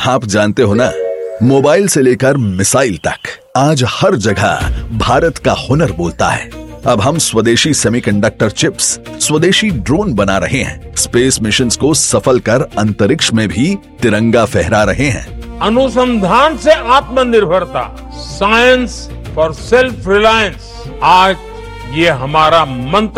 आप जानते हो ना, मोबाइल से लेकर मिसाइल तक आज हर जगह भारत का हुनर बोलता है। अब हम स्वदेशी सेमीकंडक्टर चिप्स, स्वदेशी ड्रोन बना रहे हैं, स्पेस मिशंस को सफल कर अंतरिक्ष में भी तिरंगा फहरा रहे हैं। अनुसंधान से आत्मनिर्भरता, साइंस फॉर सेल्फ रिलायंस, आज ये हमारा मंत्र